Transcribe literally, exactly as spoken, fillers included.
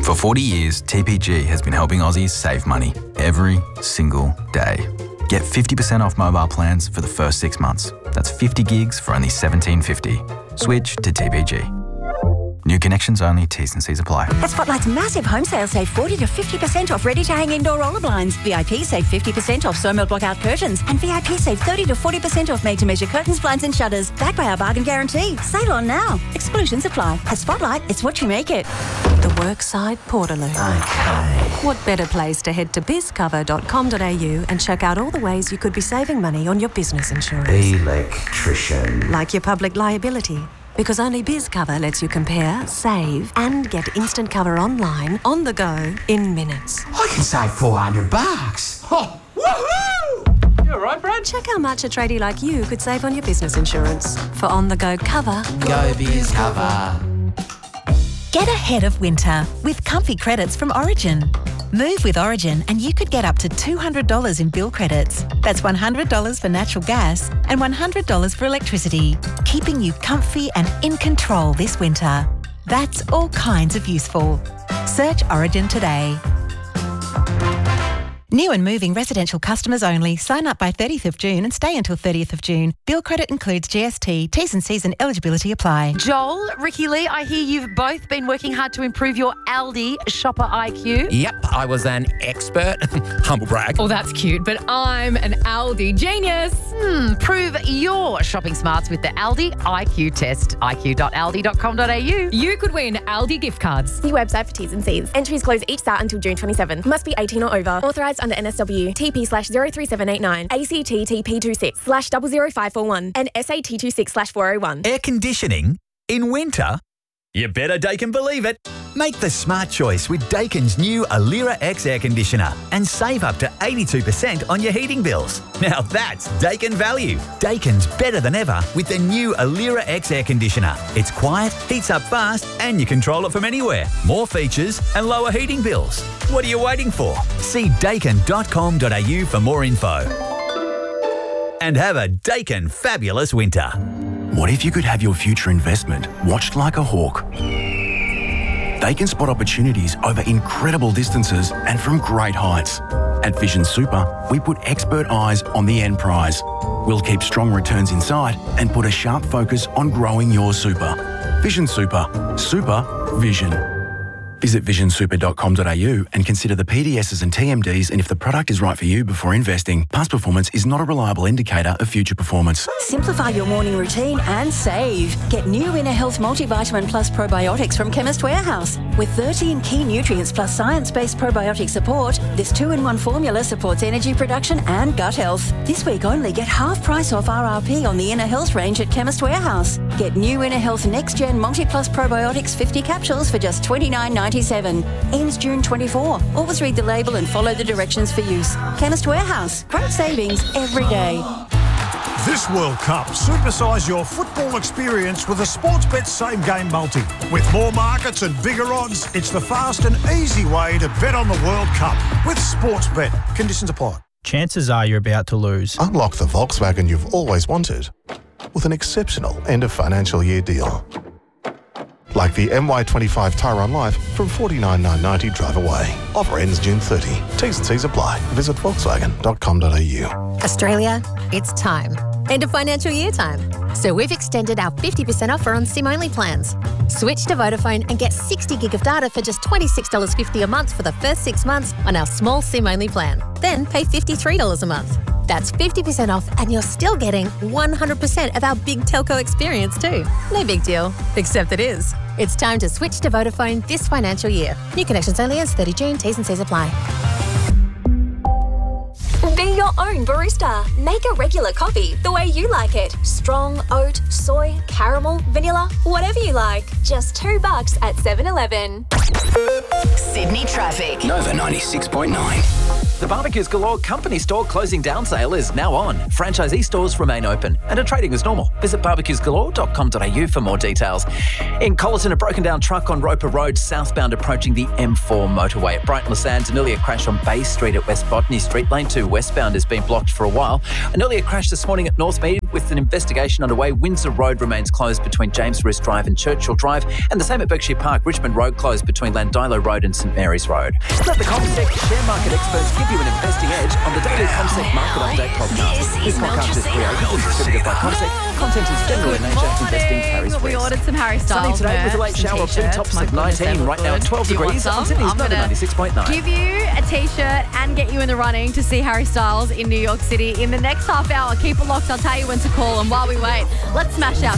For forty years, T P G has been helping Aussies save money every single day. Get fifty percent off mobile plans for the first six months. That's fifty gigs for only seventeen fifty. Switch to T P G. New connections only, T's and C's apply. At Spotlight's massive home sale, save forty to fifty percent off ready-to-hang indoor roller blinds. V I P save fifty percent off Somal blockout curtains. And V I P save thirty to forty percent off made-to-measure curtains, blinds and shutters. Backed by our bargain guarantee. Sale on now. Exclusions apply. At Spotlight, it's what you make it. The Workside Portaloo. Okay. What better place to head to biz cover dot com dot a u and check out all the ways you could be saving money on your business insurance. Electrician. Like your public liability. Because only BizCover lets you compare, save, and get instant cover online, on the go, in minutes. I can save four hundred bucks. Oh, woohoo! You all right, Brad? Check how much a tradie like you could save on your business insurance. For on-the-go cover, Go BizCover. Get ahead of winter with comfy credits from Origin. Move with Origin and you could get up to two hundred dollars in bill credits. That's one hundred dollars for natural gas and one hundred dollars for electricity, keeping you comfy and in control this winter. That's all kinds of useful. Search Origin today. New and moving residential customers only. Sign up by thirtieth of June and stay until thirtieth of June. Bill credit includes G S T. T's and C's and eligibility apply. Joel, Ricky Lee, I hear you've both been working hard to improve your Aldi shopper I Q. Yep, I was an expert. Humble brag. Oh, that's cute, but I'm an Aldi genius. Hmm, prove your shopping smarts with the Aldi I Q test. I Q dot aldi dot com dot a u. You could win Aldi gift cards. See website for T's and C's. Entries close each start until June twenty-seventh. Must be eighteen or over. Authorised under N S W. T P slash zero three seven eight nine. A C T T P two six slash double zero five four one. And S A T two six slash four oh one. Air conditioning in winter? You better Daikin believe it. Make the smart choice with Daikin's new Alira X air conditioner and save up to eighty-two percent on your heating bills. Now that's Daikin value. Daikin's better than ever with the new Alira X air conditioner. It's quiet, heats up fast, and you control it from anywhere. More features and lower heating bills. What are you waiting for? See daikin dot com dot a u for more info. And have a Daikin fabulous winter. What if you could have your future investment watched like a hawk? They can spot opportunities over incredible distances and from great heights. At Vision Super, we put expert eyes on the end prize. We'll keep strong returns inside and put a sharp focus on growing your super. Vision Super. Super Vision. Visit vision super dot com dot a u and consider the P D Ss and T M Ds and if the product is right for you before investing. Past performance is not a reliable indicator of future performance. Simplify your morning routine and save. Get new Inner Health Multivitamin Plus Probiotics from Chemist Warehouse. With thirteen key nutrients plus science-based probiotic support, this two-in-one formula supports energy production and gut health. This week only, get half price off R R P on the Inner Health range at Chemist Warehouse. Get new Inner Health Next Gen Multi Plus Probiotics fifty capsules for just twenty-nine ninety-seven. Ends June twenty-fourth. Always read the label and follow the directions for use. Chemist Warehouse. Great savings every day. This World Cup, supersize your football experience with a Sportsbet Same Game Multi. With more markets and bigger odds, it's the fast and easy way to bet on the World Cup with Sportsbet. Conditions apply. Chances are you're about to lose. Unlock the Volkswagen you've always wanted with an exceptional end of financial year deal. Like the M Y twenty-five Tyron Life from forty-nine thousand nine hundred ninety drive away. Offer ends June thirtieth. T's and C's apply. Visit volkswagen dot com dot a u. Australia, it's time. End of financial year time. So we've extended our fifty percent offer on SIM-only plans. Switch to Vodafone and get sixty gig of data for just twenty-six dollars fifty a month for the first six months on our small SIM-only plan. Then pay fifty-three dollars a month. That's fifty percent off and you're still getting one hundred percent of our big telco experience too. No big deal, except it is. It's time to switch to Vodafone this financial year. New connections only as thirtieth of June. T's and C's apply. Be your own barista. Make a regular coffee the way you like it. Strong, oat, soy, caramel, vanilla, whatever you like. Just two bucks at seven eleven. Sydney traffic. Nova ninety-six point nine. The Barbecues Galore company store closing down sale is now on. Franchisee stores remain open and are trading as normal. Visit barbecues galore dot com dot a u for more details. In Colleton, a broken down truck on Roper Road, southbound approaching the M four motorway. At Brighton Le Sands, an earlier crash on Bay Street at West Botany Street. Lane two westbound has been blocked for a while. An earlier crash this morning at Northmead with an investigation underway. Windsor Road remains closed between James Rist Drive and Churchill Drive, and the same at Berkshire Park. Richmond Road closed between Landilo Road and St Mary's Road. Let the CommSec share market experts give you an investing edge on the daily CommSec Market Update podcast. This podcast is created and distributed by CommSec. Content is general in nature. Investing carries risk. We ordered some Harry Styles Sunny today with a late shower of blue tops of nineteen. Right now, twelve degrees. On Sydney's number ninety-six point nine. Give you a t-shirt and get you in the running to see Harry Styles in New York City in the next half hour. Keep it locked. I'll tell you when to call. And while we wait, let's smash out